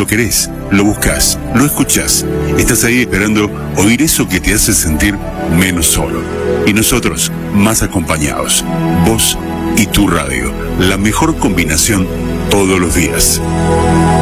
Lo querés, lo buscás, lo escuchás. Estás ahí esperando oír eso que te hace sentir menos solo. Y nosotros más acompañados. Vos y tu radio. La mejor combinación todos los días.